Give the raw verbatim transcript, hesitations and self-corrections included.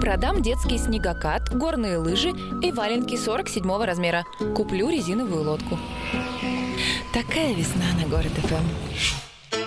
Продам детский снегокат, горные лыжи и валенки сорок седьмого размера. Куплю резиновую лодку. Такая весна на Город эф эм.